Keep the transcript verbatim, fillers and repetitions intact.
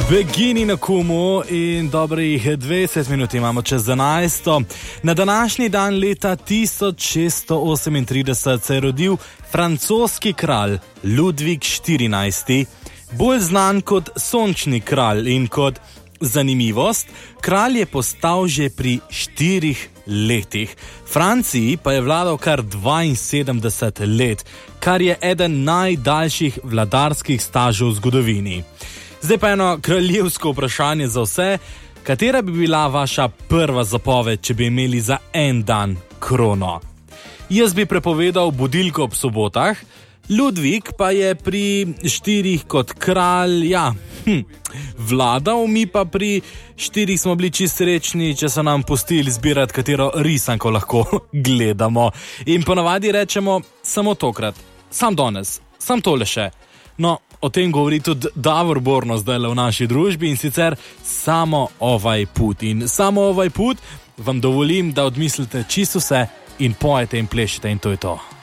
Begini na Kumu in dobrih dvajset minut imamo čez enajsto. Na današnji dan leta tisoč šeststo osemintrideset se je rodil francoski kralj Ludvik štirinajsti, bolj znan kot sončni kralj, in kot zanimivost, kralj je postal že pri štirih letih. Franciji pa je vladal kar dvainsedemdeset let, kar je eden najdaljših vladarskih stažev v zgodovini. Zdaj pa eno kraljevsko vprašanje za vse. Katera bi bila vaša prva zapoved, če bi imeli za en dan krono? Jaz bi prepovedal budilko ob sobotah, Ludvik pa je pri štirih kot kralj, ja, hm, vladal, mi pa pri štirih smo bili čist srečni, če so nam pustili zbirati, katero risanko lahko gledamo. In ponavadi rečemo samo tokrat, sam danes, sam tole še. No, o tem govori tudi Davor Borno zdaj v naši družbi, in sicer samo ovaj put. In samo ovaj put vam dovolim, da odmislite čisto vse in pojete in plešite, in to je to.